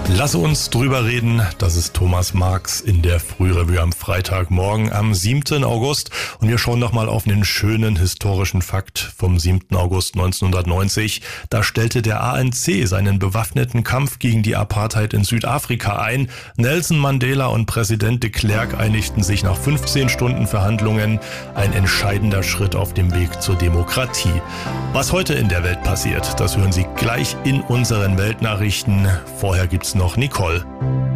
Lass uns drüber reden. Das ist Thomas Marx in der Frührevue am Freitagmorgen am 7. August. Und wir schauen nochmal auf einen schönen historischen Fakt vom 7. August 1990. Da stellte der ANC seinen bewaffneten Kampf gegen die Apartheid in Südafrika ein. Nelson Mandela und Präsident de Klerk einigten sich nach 15 Stunden Verhandlungen. Ein entscheidender Schritt auf dem Weg zur Demokratie. Was heute in der Welt passiert, das hören Sie gleich in unseren Weltnachrichten. Vorher gibt's noch Nicole.